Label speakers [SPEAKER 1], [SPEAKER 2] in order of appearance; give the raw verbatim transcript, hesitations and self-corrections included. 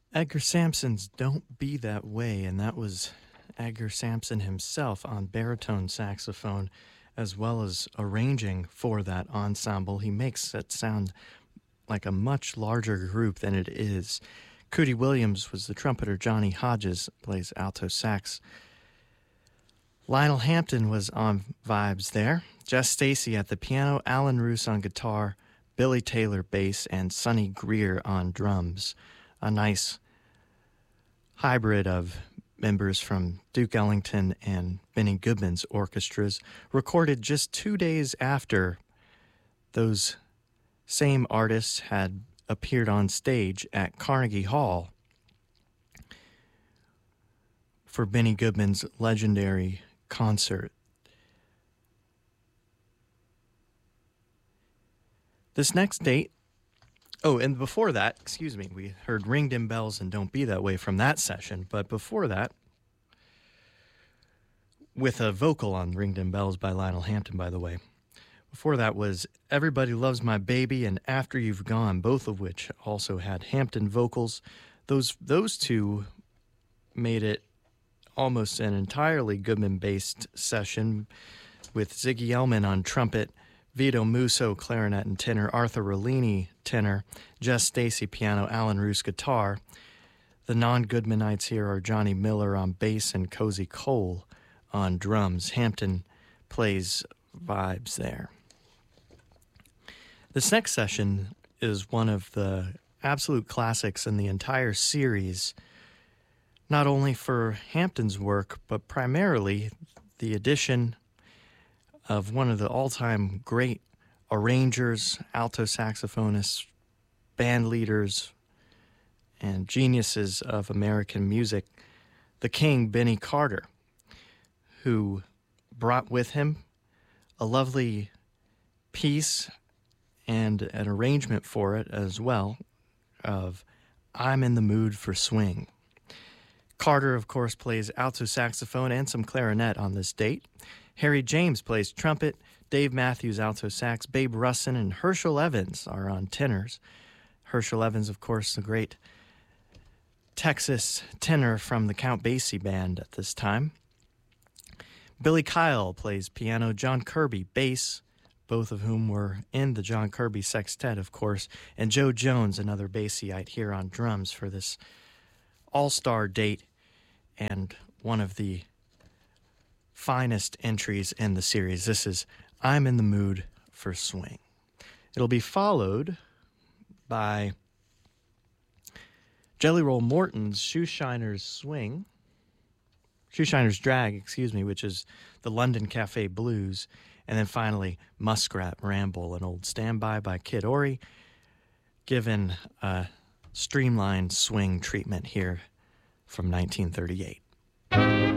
[SPEAKER 1] Edgar Sampson's Don't Be That Way, and that was Edgar Sampson himself on baritone saxophone, as well as arranging for that ensemble. He makes it sound like a much larger group than it is. Cootie Williams was the trumpeter. Johnny Hodges plays alto sax. Lionel Hampton was on vibes there. Jess Stacy at the piano, Alan Roos on guitar, Billy Taylor bass, and Sonny Greer on drums. A nice hybrid of members from Duke Ellington and Benny Goodman's orchestras, recorded just two days after those same artists had appeared on stage at Carnegie Hall for Benny Goodman's legendary concert. This next date, oh, and before that, excuse me, we heard Ring Dim Bells and Don't Be That Way from that session, but before that, with a vocal on Ring Dim Bells by Lionel Hampton, by the way. Before that was Everybody Loves My Baby and After You've Gone, both of which also had Hampton vocals. Those those two made it almost an entirely Goodman-based session with Ziggy Elman on trumpet, Vito Musso clarinet and tenor, Arthur Rollini tenor, Jess Stacy piano, Alan Roos guitar. The non-Goodmanites here are Johnny Miller on bass and Cozy Cole on drums. Hampton plays vibes there. This next session is one of the absolute classics in the entire series, not only for Hampton's work, but primarily the addition of one of the all-time great arrangers, alto saxophonists, band leaders, and geniuses of American music, the King, Benny Carter, who brought with him a lovely piece and an arrangement for it as well of I'm in the Mood for Swing. Carter, of course, plays alto saxophone and some clarinet on this date. Harry James plays trumpet, Dave Matthews alto sax, Babe Russin and Herschel Evans are on tenors. Herschel Evans, of course, the great Texas tenor from the Count Basie band at this time. Billy Kyle plays piano, John Kirby bass, both of whom were in the John Kirby Sextet, of course, and Joe Jones, another Basieite, here on drums for this all-star date and one of the finest entries in the series. This is I'm in the Mood for Swing. It'll be followed by Jelly Roll Morton's Shoeshiner's Swing, Shoeshiner's Drag, excuse me, which is the London Cafe Blues, and then finally Muskrat Ramble, an old standby by Kid Ory, given a streamlined swing treatment here from nineteen thirty-eight.